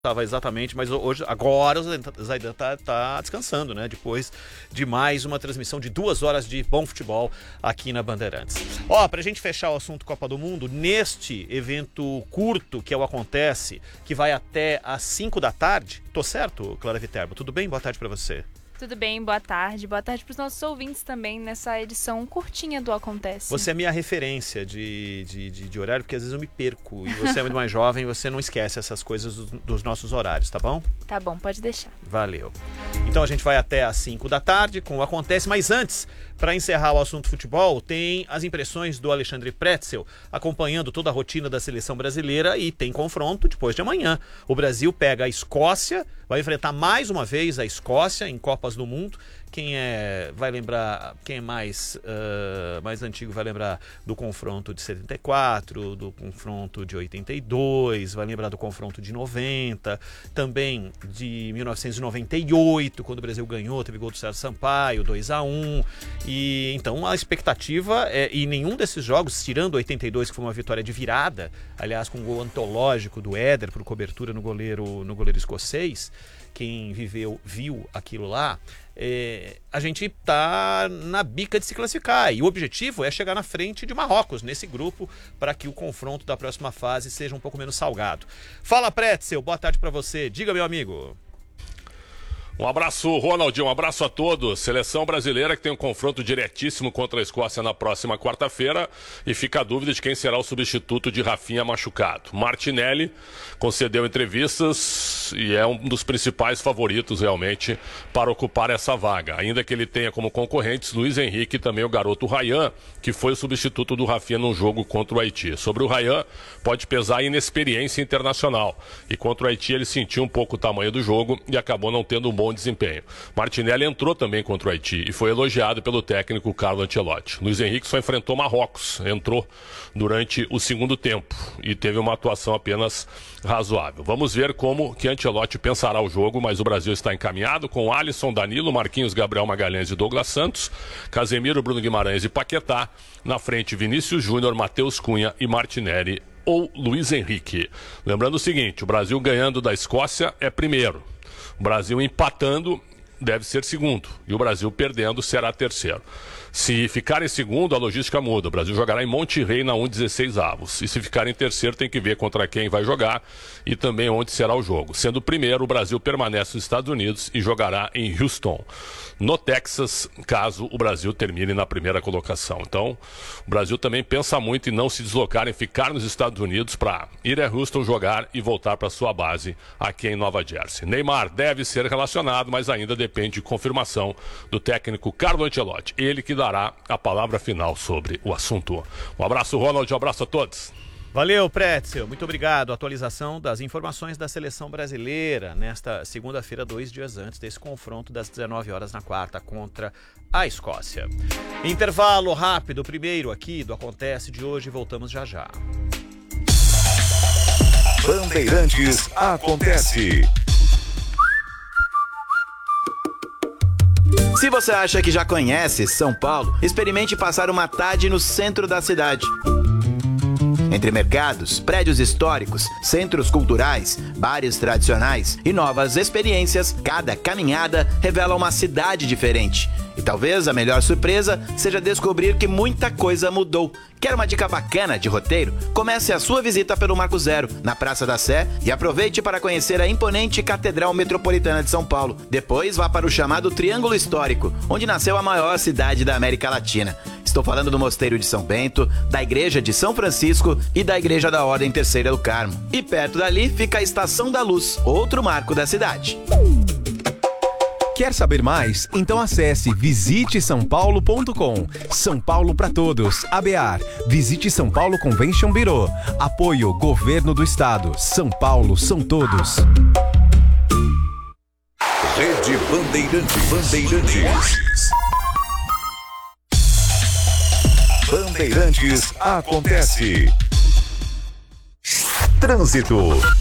estava exatamente, mas hoje, agora o Zaidan tá descansando, né? Depois de mais uma transmissão de 2 horas de bom futebol aqui na Bandeirantes. Pra gente fechar o assunto Copa do Mundo, neste evento curto que é o Acontece, que vai até às 5 da tarde, tô certo, Clara Viterbo? Tudo bem? Boa tarde para você. Tudo bem, boa tarde. Boa tarde para os nossos ouvintes também nessa edição curtinha do Acontece. Você é minha referência de horário, porque às vezes eu me perco. E você é muito mais jovem, você não esquece essas coisas dos nossos horários, tá bom? Tá bom, pode deixar. Valeu. Então a gente vai até às 5 da tarde com o Acontece, mas antes, para encerrar o assunto futebol, tem as impressões do Alexandre Pretzel, acompanhando toda a rotina da seleção brasileira, e tem confronto depois de amanhã. O Brasil pega a Escócia, vai enfrentar mais uma vez a Escócia em Copas do Mundo. Quem é mais antigo vai lembrar do confronto de 74, do confronto de 82, vai lembrar do confronto de 90, também de 1998, quando o Brasil ganhou, teve gol do César Sampaio, 2-1. E então a expectativa e nenhum desses jogos, tirando 82, que foi uma vitória de virada, aliás com um gol antológico do Éder por cobertura no goleiro escocês, quem viu aquilo lá, a gente tá na bica de se classificar, e o objetivo é chegar na frente de Marrocos nesse grupo, para que o confronto da próxima fase seja um pouco menos salgado. Fala, Pretzel, boa tarde para você. Diga, meu amigo. Um abraço, Ronaldinho, um abraço a todos. Seleção brasileira que tem um confronto diretíssimo contra a Escócia na próxima quarta-feira, e fica a dúvida de quem será o substituto de Rafinha machucado. Martinelli concedeu entrevistas e é um dos principais favoritos realmente para ocupar essa vaga, ainda que ele tenha como concorrentes Luiz Henrique e também o garoto Ryan, que foi o substituto do Rafinha num jogo contra o Haiti. Sobre o Ryan, pode pesar a inexperiência internacional, e contra o Haiti ele sentiu um pouco o tamanho do jogo e acabou não tendo um bom desempenho. Martinelli entrou também contra o Haiti e foi elogiado pelo técnico Carlo Ancelotti. Luiz Henrique só enfrentou Marrocos, entrou durante o segundo tempo e teve uma atuação apenas razoável. Vamos ver como que Ancelotti pensará o jogo, mas o Brasil está encaminhado com Alisson, Danilo, Marquinhos, Gabriel Magalhães e Douglas Santos, Casemiro, Bruno Guimarães e Paquetá, na frente Vinícius Júnior, Matheus Cunha e Martinelli ou Luiz Henrique. Lembrando o seguinte, o Brasil ganhando da Escócia é primeiro, o Brasil empatando deve ser segundo, e o Brasil perdendo será terceiro. Se ficar em segundo, a logística muda. O Brasil jogará em Monterrey na 1/16avos. E se ficar em terceiro, tem que ver contra quem vai jogar e também onde será o jogo. Sendo primeiro, o Brasil permanece nos Estados Unidos e jogará em Houston, no Texas, caso o Brasil termine na primeira colocação. Então, o Brasil também pensa muito em não se deslocar, em ficar nos Estados Unidos para ir a Houston jogar e voltar para sua base aqui em Nova Jersey. Neymar deve ser relacionado, mas ainda depende de confirmação do técnico Carlo Ancelotti. Ele que dará a palavra final sobre o assunto. Um abraço, Ronald, um abraço a todos. Valeu, Pretzel, muito obrigado. Atualização das informações da seleção brasileira nesta segunda-feira, 2 dias antes desse confronto das 19 horas na quarta contra a Escócia. Intervalo rápido, primeiro aqui do Acontece de hoje, voltamos já já. Bandeirantes Acontece. Se você acha que já conhece São Paulo, experimente passar uma tarde no centro da cidade. Entre mercados, prédios históricos, centros culturais, bares tradicionais e novas experiências, cada caminhada revela uma cidade diferente. E talvez a melhor surpresa seja descobrir que muita coisa mudou. Quer uma dica bacana de roteiro? Comece a sua visita pelo Marco Zero, na Praça da Sé, e aproveite para conhecer a imponente Catedral Metropolitana de São Paulo. Depois vá para o chamado Triângulo Histórico, onde nasceu a maior cidade da América Latina. Estou falando do Mosteiro de São Bento, da Igreja de São Francisco e da Igreja da Ordem Terceira do Carmo. E perto dali fica a Estação da Luz, outro marco da cidade. Quer saber mais? Então acesse visitesaopaulo.com. São Paulo para todos. ABAR. Visite São Paulo Convention Bureau. Apoio Governo do Estado. São Paulo são todos. Rede Bandeirantes. Bandeirantes Acontece. Trânsito.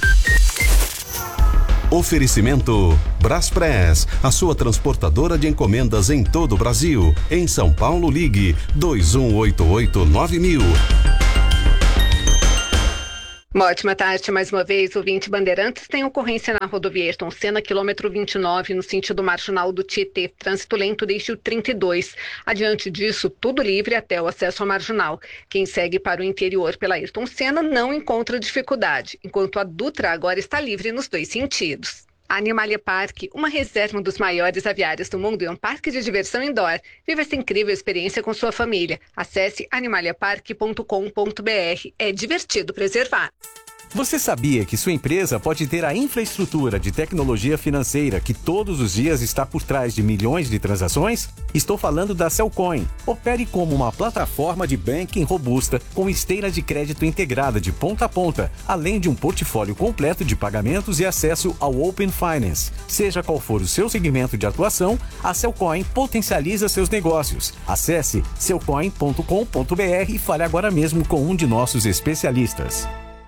Oferecimento Braspress, a sua transportadora de encomendas em todo o Brasil. Em São Paulo, ligue 2188-9000. Uma ótima tarde, mais uma vez, ouvinte Bandeirantes. Tem ocorrência na rodovia Ayrton Senna, quilômetro 29, no sentido marginal do Tietê. Trânsito lento desde o 32. Adiante disso, tudo livre até o acesso ao marginal. Quem segue para o interior pela Ayrton Senna não encontra dificuldade, enquanto a Dutra agora está livre nos dois sentidos. A Animalia Park, uma reserva dos maiores aviários do mundo e um parque de diversão indoor. Viva essa incrível experiência com sua família. Acesse animaliapark.com.br. É divertido preservar. Você sabia que sua empresa pode ter a infraestrutura de tecnologia financeira que todos os dias está por trás de milhões de transações? Estou falando da Cellcoin. Opere como uma plataforma de banking robusta com esteira de crédito integrada de ponta a ponta, além de um portfólio completo de pagamentos e acesso ao Open Finance. Seja qual for o seu segmento de atuação, a Cellcoin potencializa seus negócios. Acesse cellcoin.com.br e fale agora mesmo com um de nossos especialistas.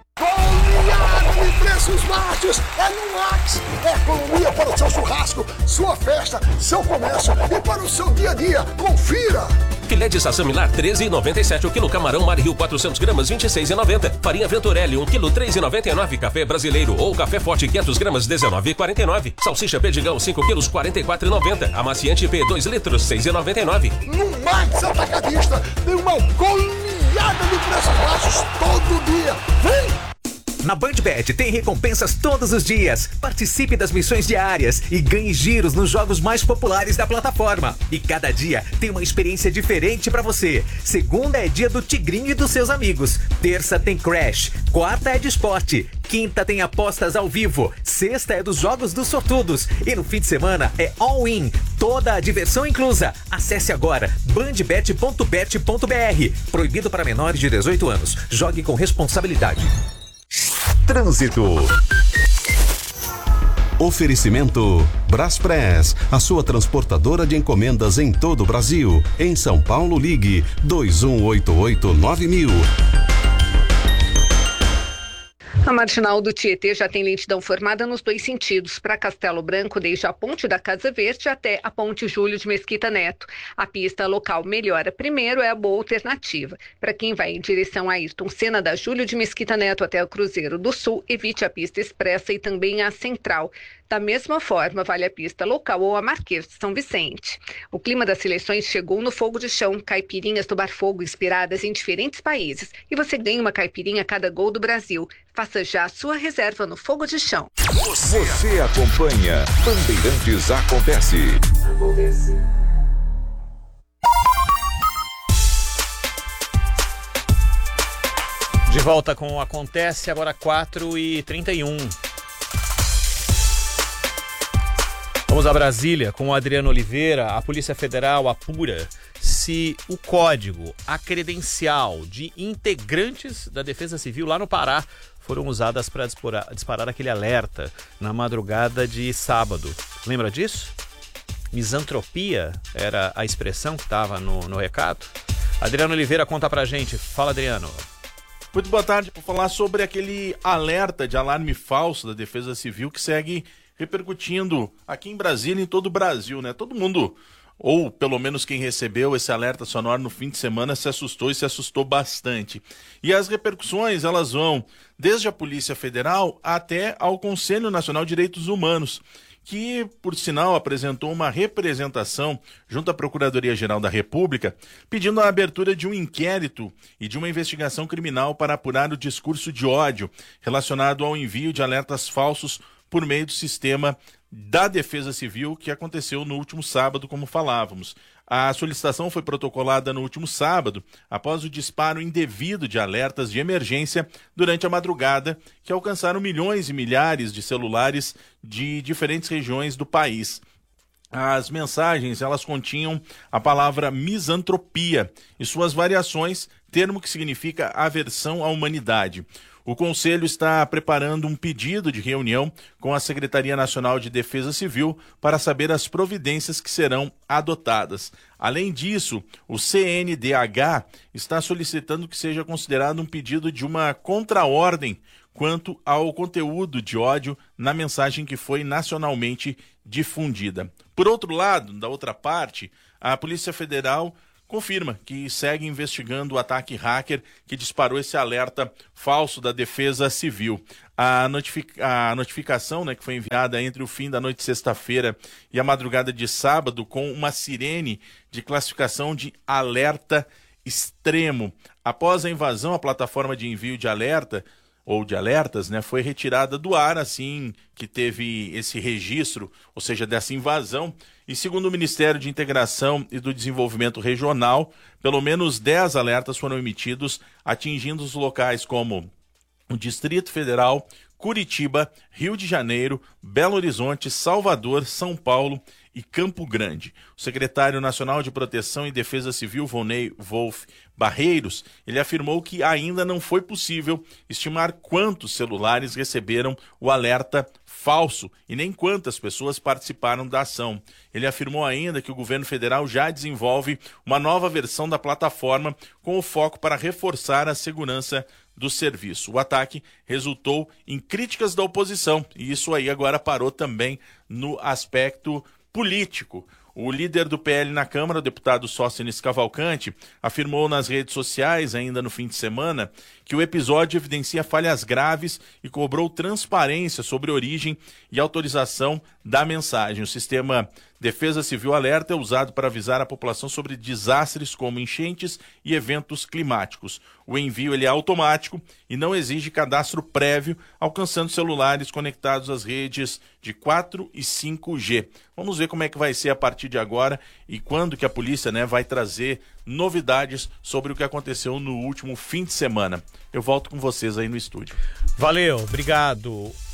Goleado de preços baixos é no Max. É economia para o seu churrasco, sua festa, seu comércio e para o seu dia a dia. Confira! Filé de sassami lar 13,97 o quilo. Camarão Mar Rio 400 gramas 26,90. Farinha Venturelli 1 quilo 3,99. Café brasileiro ou café forte 500 gramas 19,49. Salsicha Perdigão 5 quilos 44,90. Amaciante P 2 litros 6,99. No Max Atacadista tem uma goleada de preços baixos todo dia. Vem! Na BandBet tem recompensas todos os dias. Participe das missões diárias e ganhe giros nos jogos mais populares da plataforma. E cada dia tem uma experiência diferente pra você. Segunda é dia do Tigrinho e dos seus amigos. Terça tem Crash. Quarta é de esporte. Quinta tem apostas ao vivo. Sexta é dos jogos dos sortudos. E no fim de semana é all-in. Toda a diversão inclusa. Acesse agora bandbet.bet.br. Proibido para menores de 18 anos. Jogue com responsabilidade. Trânsito. Oferecimento Braspress, a sua transportadora de encomendas em todo o Brasil. Em São Paulo, ligue 2188-9000. A marginal do Tietê já tem lentidão formada nos dois sentidos, para Castelo Branco, desde a ponte da Casa Verde até a ponte Júlio de Mesquita Neto. A pista local melhora primeiro é a boa alternativa. Para quem vai em direção a Ayrton Senna, da Júlio de Mesquita Neto até o Cruzeiro do Sul, evite a pista expressa e também a central. Da mesma forma, vale a pista local ou a Marquês de São Vicente. O clima das seleções chegou no fogo de chão, caipirinhas do Bar Fogo inspiradas em diferentes países. E você ganha uma caipirinha a cada gol do Brasil. Faça já a sua reserva no fogo de chão. Você acompanha Bandeirantes Acontece. De volta com o Acontece, agora 4h31. Vamos a Brasília com o Adriano Oliveira. A Polícia Federal apura se o código, a credencial de integrantes da Defesa Civil lá no Pará foram usadas para disparar aquele alerta na madrugada de sábado. Lembra disso? Misantropia era a expressão que estava no recado. Adriano Oliveira conta pra gente. Fala, Adriano. Muito boa tarde. Para falar sobre aquele alerta de alarme falso da Defesa Civil que segue repercutindo aqui em Brasília e em todo o Brasil, né? Todo mundo, ou pelo menos quem recebeu esse alerta sonoro no fim de semana, se assustou e se assustou bastante. E as repercussões, elas vão desde a Polícia Federal até ao Conselho Nacional de Direitos Humanos, que, por sinal, apresentou uma representação junto à Procuradoria-Geral da República, pedindo a abertura de um inquérito e de uma investigação criminal para apurar o discurso de ódio relacionado ao envio de alertas falsos por meio do sistema da Defesa Civil, que aconteceu no último sábado, como falávamos. A solicitação foi protocolada no último sábado, após o disparo indevido de alertas de emergência durante a madrugada, que alcançaram milhões e milhares de celulares de diferentes regiões do país. As mensagens, elas continham a palavra misantropia e suas variações, termo que significa aversão à humanidade. O Conselho está preparando um pedido de reunião com a Secretaria Nacional de Defesa Civil para saber as providências que serão adotadas. Além disso, o CNDH está solicitando que seja considerado um pedido de uma contraordem quanto ao conteúdo de ódio na mensagem que foi nacionalmente difundida. Por outro lado, da outra parte, a Polícia Federal confirma que segue investigando o ataque hacker que disparou esse alerta falso da Defesa Civil. A notificação, né, que foi enviada entre o fim da noite de sexta-feira e a madrugada de sábado com uma sirene de classificação de alerta extremo. Após a invasão, a plataforma de envio de alerta ou de alertas, né, foi retirada do ar assim que teve esse registro, ou seja, dessa invasão. E segundo o Ministério de Integração e do Desenvolvimento Regional, pelo menos 10 alertas foram emitidos, atingindo os locais como o Distrito Federal, Curitiba, Rio de Janeiro, Belo Horizonte, Salvador, São Paulo e Campo Grande. O secretário nacional de Proteção e Defesa Civil, Vonei Wolf Barreiros, ele afirmou que ainda não foi possível estimar quantos celulares receberam o alerta falso e nem quantas pessoas participaram da ação. Ele afirmou ainda que o governo federal já desenvolve uma nova versão da plataforma com o foco para reforçar a segurança do serviço. O ataque resultou em críticas da oposição e isso aí agora parou também no aspecto político. O líder do PL na Câmara, o deputado Sóstenes Cavalcante, afirmou nas redes sociais, ainda no fim de semana, que o episódio evidencia falhas graves e cobrou transparência sobre a origem e autorização da mensagem. O sistema Defesa Civil Alerta é usado para avisar a população sobre desastres como enchentes e eventos climáticos. O envio ele é automático e não exige cadastro prévio, alcançando celulares conectados às redes de 4 e 5G. Vamos ver como é que vai ser a partir de agora e quando que a polícia, né, vai trazer novidades sobre o que aconteceu no último fim de semana. Eu volto com vocês aí no estúdio. Valeu, obrigado,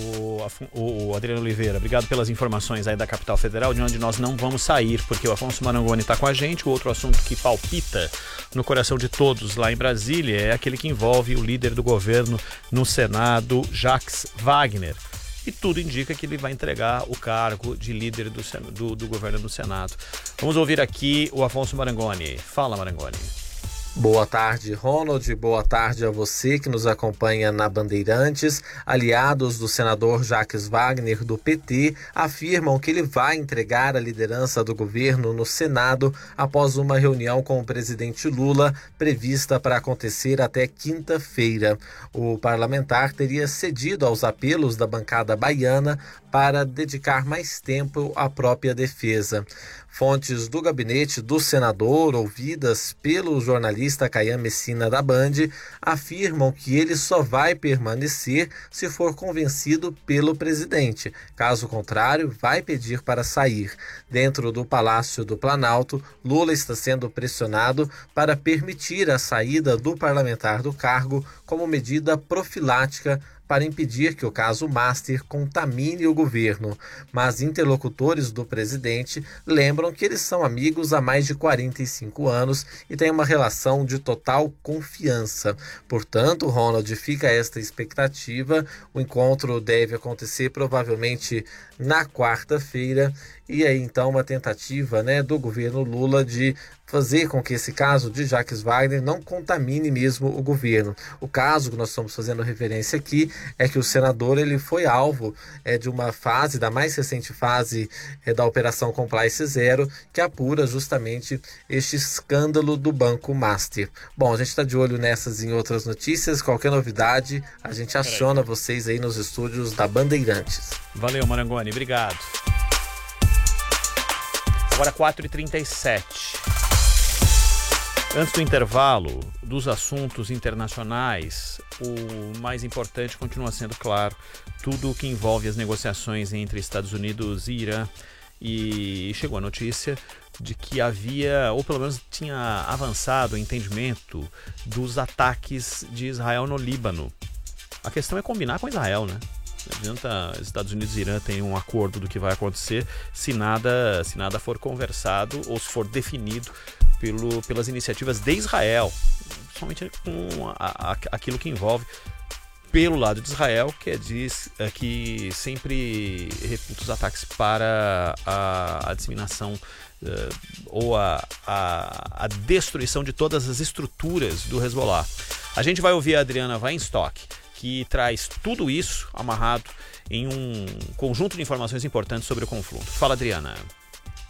o Adriano Oliveira. Obrigado pelas informações aí da Capital Federal, de onde nós não vamos sair, porque o Afonso Marangoni está com a gente. O outro assunto que palpita no coração de todos lá em Brasília é aquele que envolve o líder do governo no Senado, Jacques Wagner. E tudo indica que ele vai entregar o cargo de líder do governo no Senado. Vamos ouvir aqui o Afonso Marangoni. Fala, Marangoni. Boa tarde, Ronald. Boa tarde a você que nos acompanha na Bandeirantes. Aliados do senador Jacques Wagner, do PT, afirmam que ele vai entregar a liderança do governo no Senado após uma reunião com o presidente Lula prevista para acontecer até quinta-feira. O parlamentar teria cedido aos apelos da bancada baiana para dedicar mais tempo à própria defesa. Fontes do gabinete do senador, ouvidas pelo jornalista Caian Messina da Band, afirmam que ele só vai permanecer se for convencido pelo presidente. Caso contrário, vai pedir para sair. Dentro do Palácio do Planalto, Lula está sendo pressionado para permitir a saída do parlamentar do cargo como medida profilática para impedir que o caso Master contamine o governo. Mas interlocutores do presidente lembram que eles são amigos há mais de 45 anos e têm uma relação de total confiança. Portanto, Ronald, fica esta expectativa. O encontro deve acontecer provavelmente na quarta-feira e aí então uma tentativa, né, do governo Lula de fazer com que esse caso de Jacques Wagner não contamine mesmo o governo. O caso que nós estamos fazendo referência aqui é que o senador ele foi alvo de uma fase, da mais recente fase da Operação Compliance Zero, que apura justamente este escândalo do Banco Master. Bom, a gente está de olho nessas e em outras notícias. Qualquer novidade, a gente aciona vocês aí nos estúdios da Bandeirantes. Valeu, Marangoni. Obrigado. Agora 4h37. Antes do intervalo, dos assuntos internacionais, o mais importante continua sendo, claro, tudo o que envolve as negociações entre Estados Unidos e Irã. E chegou a notícia de que havia, ou pelo menos tinha avançado o entendimento dos ataques de Israel no Líbano. A questão é combinar com Israel, né? Não adianta Estados Unidos e Irã terem um acordo do que vai acontecer se nada for conversado ou se for definido pelas iniciativas de Israel, somente com aquilo que envolve pelo lado de Israel, que sempre reputa os ataques para a disseminação ou a destruição de todas as estruturas do Hezbollah. A gente vai ouvir a Adriana Weinstock, que traz tudo isso amarrado em um conjunto de informações importantes sobre o conflito. Fala, Adriana.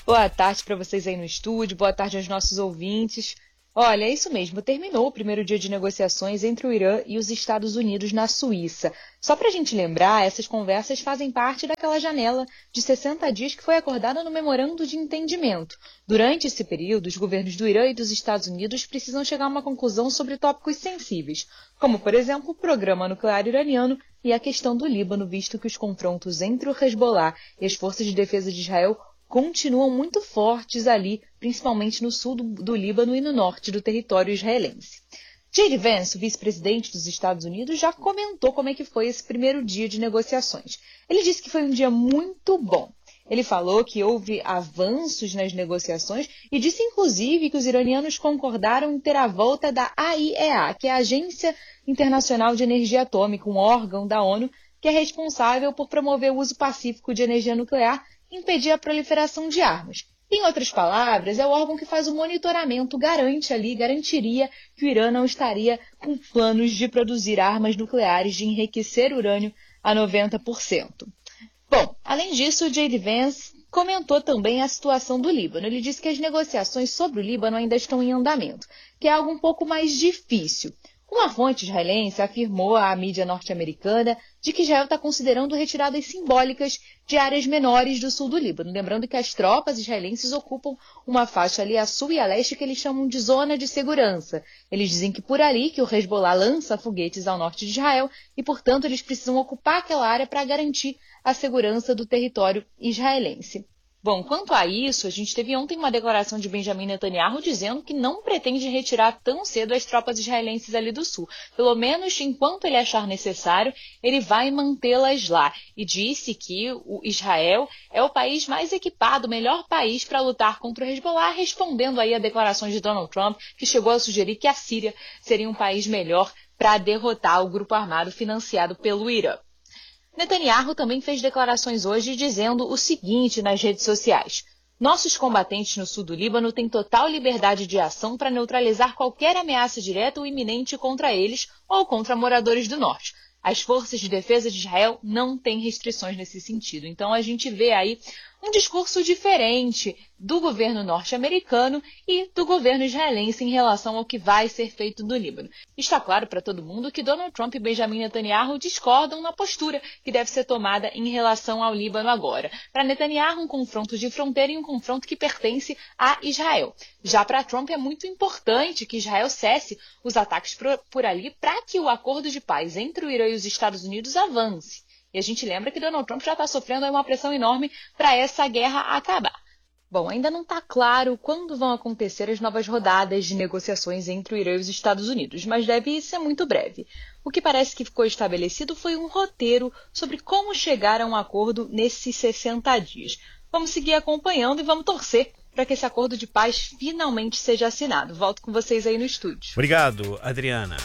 Boa tarde para vocês aí no estúdio, boa tarde aos nossos ouvintes. Olha, é isso mesmo, terminou o primeiro dia de negociações entre o Irã e os Estados Unidos na Suíça. Só para a gente lembrar, essas conversas fazem parte daquela janela de 60 dias que foi acordada no Memorando de Entendimento. Durante esse período, os governos do Irã e dos Estados Unidos precisam chegar a uma conclusão sobre tópicos sensíveis, como, por exemplo, o programa nuclear iraniano e a questão do Líbano, visto que os confrontos entre o Hezbollah e as forças de defesa de Israel continuam muito fortes ali, principalmente no sul do Líbano e no norte do território israelense. J.D. Vance, o vice-presidente dos Estados Unidos, já comentou como é que foi esse primeiro dia de negociações. Ele disse que foi um dia muito bom. Ele falou que houve avanços nas negociações e disse, inclusive, que os iranianos concordaram em ter a volta da AIEA, que é a Agência Internacional de Energia Atômica, um órgão da ONU que é responsável por promover o uso pacífico de energia nuclear e impedir a proliferação de armas. Em outras palavras, é o órgão que faz o monitoramento, garantiria que o Irã não estaria com planos de produzir armas nucleares, de enriquecer urânio a 90%. Bom, além disso, o J.D. Vance comentou também a situação do Líbano. Ele disse que as negociações sobre o Líbano ainda estão em andamento, que é algo um pouco mais difícil. Uma fonte israelense afirmou à mídia norte-americana de que Israel está considerando retiradas simbólicas de áreas menores do sul do Líbano. Lembrando que as tropas israelenses ocupam uma faixa ali a sul e a leste que eles chamam de zona de segurança. Eles dizem que por ali que o Hezbollah lança foguetes ao norte de Israel e, portanto, eles precisam ocupar aquela área para garantir a segurança do território israelense. Bom, quanto a isso, a gente teve ontem uma declaração de Benjamin Netanyahu dizendo que não pretende retirar tão cedo as tropas israelenses ali do sul. Pelo menos enquanto ele achar necessário, ele vai mantê-las lá. E disse que o Israel é o país mais equipado, o melhor país para lutar contra o Hezbollah, respondendo aí a declarações de Donald Trump, que chegou a sugerir que a Síria seria um país melhor para derrotar o grupo armado financiado pelo Irã. Netanyahu também fez declarações hoje dizendo o seguinte nas redes sociais: nossos combatentes no sul do Líbano têm total liberdade de ação para neutralizar qualquer ameaça direta ou iminente contra eles ou contra moradores do norte. As forças de defesa de Israel não têm restrições nesse sentido. Então a gente vê aí um discurso diferente do governo norte-americano e do governo israelense em relação ao que vai ser feito no Líbano. Está claro para todo mundo que Donald Trump e Benjamin Netanyahu discordam na postura que deve ser tomada em relação ao Líbano agora. Para Netanyahu, um confronto de fronteira e um confronto que pertence a Israel. Já para Trump é muito importante que Israel cesse os ataques por ali para que o acordo de paz entre o Irã e os Estados Unidos avance. E a gente lembra que Donald Trump já está sofrendo uma pressão enorme para essa guerra acabar. Bom, ainda não está claro quando vão acontecer as novas rodadas de negociações entre o Irã e os Estados Unidos, mas deve ser muito breve. O que parece que ficou estabelecido foi um roteiro sobre como chegar a um acordo nesses 60 dias. Vamos seguir acompanhando e vamos torcer para que esse acordo de paz finalmente seja assinado. Volto com vocês aí no estúdio. Obrigado, Adriana.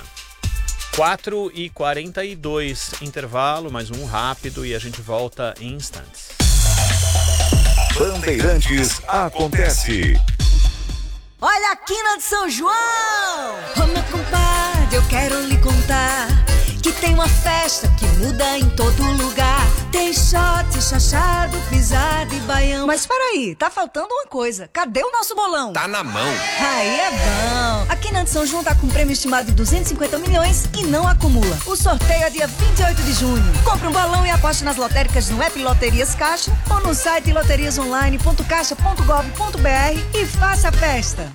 4h42, intervalo, mais um rápido e a gente volta em instantes. Bandeirantes acontece. Olha a quina de São João! Ô meu compadre, eu quero lhe contar que tem uma festa que muda em todo lugar. Tem shot, chachado, pisada e baião. Mas peraí, tá faltando uma coisa. Cadê o nosso bolão? Tá na mão. Aí é bom. A Quina de São João tá com um prêmio estimado de 250 milhões e não acumula. O sorteio é dia 28 de junho. Compre um bolão e aposte nas lotéricas no app Loterias Caixa ou no site loteriasonline.caixa.gov.br e faça a festa.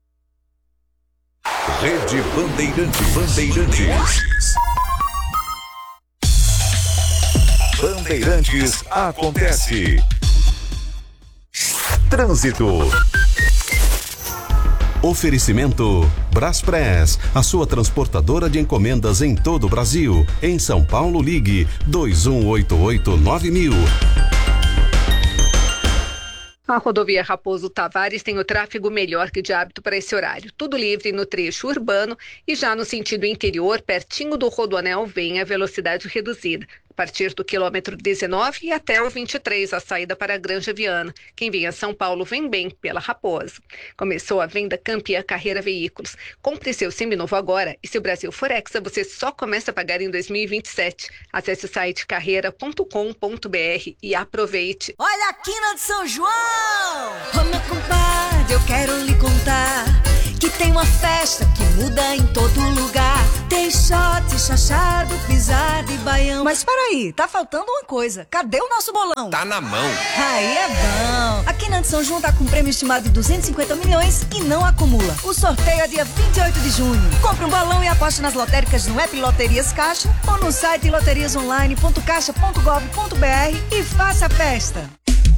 Rede Bandeirantes. Bandeirantes acontece. Trânsito. Oferecimento Braspress, a sua transportadora de encomendas em todo o Brasil. Em São Paulo, ligue 2188-9000. A rodovia Raposo Tavares tem o tráfego melhor que de hábito para esse horário. Tudo livre no trecho urbano e já no sentido interior, pertinho do Rodoanel, vem a velocidade reduzida. a partir do quilômetro 19 e até o 23, a saída para a Granja Viana. Quem vem a São Paulo vem bem pela Raposa. Começou a venda Campeã Carreira Veículos. Compre seu seminovo agora e se o Brasil for Hexa, você só começa a pagar em 2027. Acesse o site carreira.com.br e aproveite. Olha a quina de São João! Ô meu compadre, eu quero lhe contar que tem uma festa que muda em todo lugar. Tem shot, chachado, pisada e baião. Mas peraí, tá faltando uma coisa. Cadê o nosso bolão? Tá na mão. Aí é bom. A Quina de São João tá com um prêmio estimado de 250 milhões e não acumula. O sorteio é dia 28 de junho. Compre um bolão e aposte nas lotéricas no app Loterias Caixa ou no site loteriasonline.caixa.gov.br e faça a festa.